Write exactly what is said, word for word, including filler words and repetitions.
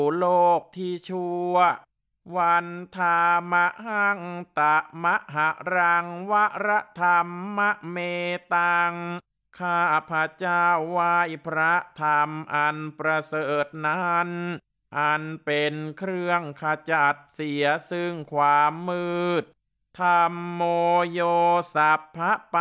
โลกที่ชั่ววันธามหังตะมะหะรังวรธรรมเมตังข้าพระเจ้าไหว้พระธรรมอันประเสริฐนั้นอันเป็นเครื่องขจัดเสียซึ่งความมืดธัมโมโยสัพพะ